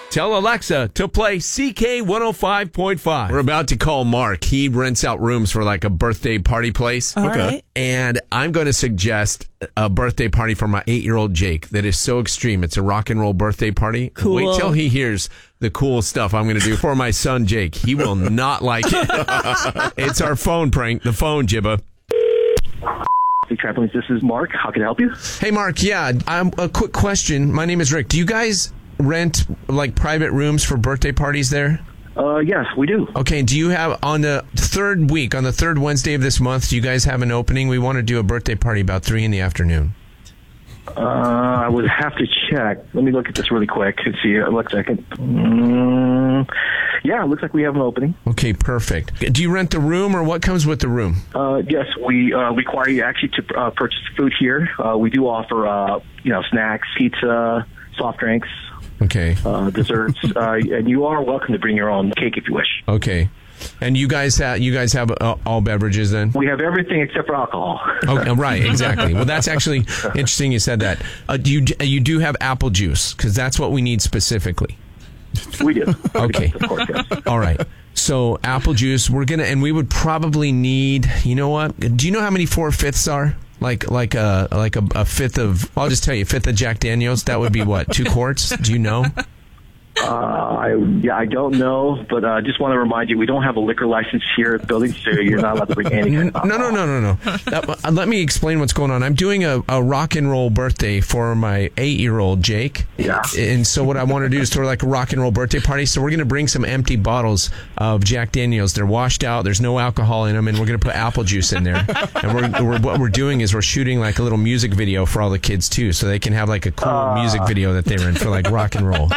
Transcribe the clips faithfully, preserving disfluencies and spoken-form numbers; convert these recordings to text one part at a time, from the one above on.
Tell Alexa to play C K one oh five point five. We're about to call Mark. He rents out rooms for like a birthday party place. All okay. Right. And I'm going to suggest a birthday party for my eight-year-old Jake that is so extreme. It's a rock and roll birthday party. Cool. Wait till he hears the cool stuff I'm going to do for my son Jake. He will not like it. It's our phone prank. The phone, Jibba. Trampolines, this is Mark. How can I help you? Hey, Mark. Yeah, um, a quick question. My name is Rick. Do you guys rent like private rooms for birthday parties there? Uh, yes, we do. Okay, do you have on the third week, on the third Wednesday of this month, do you guys have an opening? We want to do a birthday party about three in the afternoon. Uh, I would have to check. Let me look at this really quick and see. It looks like it. Mm, yeah, it looks like we have an opening. Okay, perfect. Do you rent the room, or what comes with the room? Uh, yes, we uh, require you actually to uh, purchase food here. Uh, we do offer, uh, you know, snacks, pizza, soft drinks. Okay. Uh, desserts, uh, and you are welcome to bring your own cake if you wish. Okay. And you guys have you guys have uh, all beverages then? We have everything except for alcohol. Okay, right, exactly. Well, that's actually interesting you said that. Uh, do you you do have apple juice? Because that's what we need specifically. We do. Okay. Of course, yes. All right. So apple juice, we're gonna, and we would probably need. You know what? Do you know how many four fifths are? Like like a like a, a fifth of. I'll just tell you, a fifth of Jack Daniels. That would be what? Two quarts? Do you know? Uh, I, yeah, I don't know, but I uh, just want to remind you, we don't have a liquor license here at the building, so you're not allowed to bring any kind of No, no, no, no, no. That, uh, let me explain what's going on. I'm doing a, a rock and roll birthday for my eight-year-old Jake. Yeah. And so what I want to do is throw like a rock and roll birthday party. So we're going to bring some empty bottles of Jack Daniels. They're washed out. There's no alcohol in them, and we're going to put apple juice in there. And we're, we're what we're doing is we're shooting like a little music video for all the kids, too, so they can have like a cool uh, music video that they're in for like rock and roll.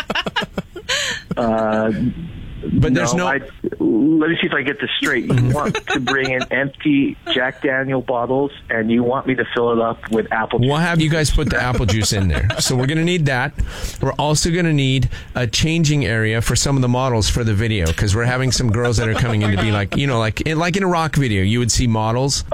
Uh, but there's no. no I, let me see if I get this straight. You want to bring in empty Jack Daniel bottles, and you want me to fill it up with apple juice. We'll have you guys put the apple juice in there. So we're going to need that. We're also going to need a changing area for some of the models for the video, because we're having some girls that are coming in to be like, you know, like in, like in a rock video, you would see models.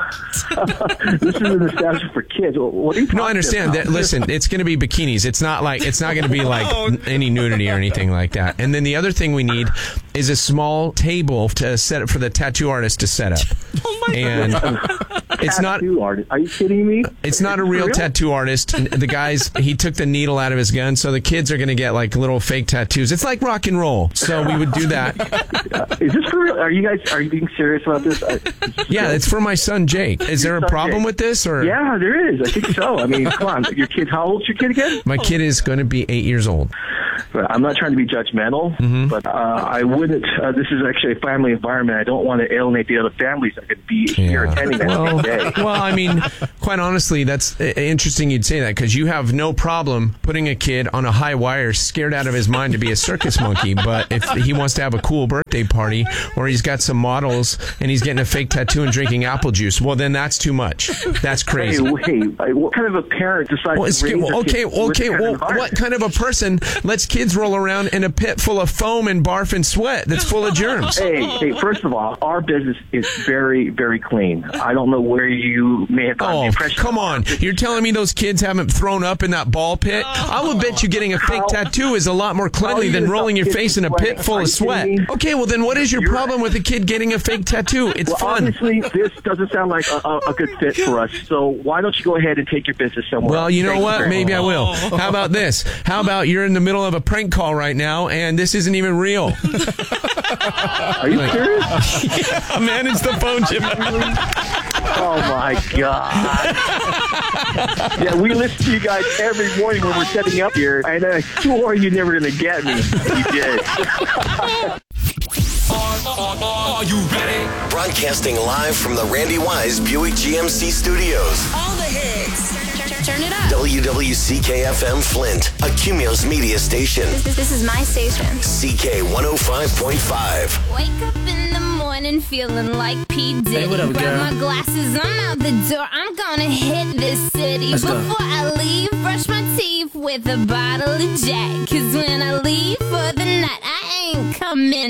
This is an establishment for kids. What are you no, I understand that. Listen, it's going to be bikinis. It's not like it's not going to be like oh, any nudity or anything like that. And then the other thing we need is a small table to set up for the tattoo artist to set up. Oh my and God. It's not. Artist. Are you kidding me? It's not a real, real tattoo artist. The guys, he took the needle out of his gun, so the kids are going to get like little fake tattoos. It's like rock and roll. So we would do that. Uh, is this for real? Are you guys? Are you being serious about this? I, yeah, it's for my son Jake. Is there a problem with this, or? Yeah, there is. I think so. I mean, come on. Your kid, how old's your kid again? My kid is going to be eight years old. I'm not trying to be judgmental, mm-hmm. but uh, I wouldn't. Uh, this is actually a family environment. I don't want to alienate the other families that could be yeah. here attending that well, day. Well, I mean, quite honestly, that's interesting you'd say that, because you have no problem putting a kid on a high wire, scared out of his mind to be a circus monkey. But if he wants to have a cool birthday party, or he's got some models and he's getting a fake tattoo and drinking apple juice, well, then that's too much. That's crazy. Hey, hey what kind of a parent decides well, to raise well, okay, kid okay, well, what kind of a person lets kids roll around in a pit full of foam and barf and sweat that's full of germs? Hey, hey, first of all, our business is very, very clean. I don't know where you may have gotten oh, the impression. Come on. You're telling me those kids haven't thrown up in that ball pit? I would bet you getting a fake How? tattoo is a lot more cleanly than rolling your face in a pit full of sweat. Okay, well then what is your You're problem with a kid getting a fake tattoo? It's well, fun. Obviously, this doesn't sound like a, a, a good fit for us, so why don't you go ahead and take your business somewhere Well, else? you know Thank what? you Maybe I will. How about this? How about you're in the middle of a prank call right now, and this isn't even real? Are you serious? Yeah, man, it's the phone, Jim. Oh, my God. Yeah, we listen to you guys every morning when we're setting up here, and I swore you're never going to get me. You did. Are, are, are you ready? Broadcasting live from the Randy Wise Buick G M C Studios. All the hits. Turn it up. W W C K F M Flint, a Cumulus media station. This, this is my station. C K one oh five point five. Wake up in the morning feeling like P. Diddy. Hey, what up, Grab girl? my glasses, I'm out the door. I'm gonna hit this city. Let's Before go. I leave, brush my teeth with a bottle of Jack. Cause when I leave for the night, I ain't coming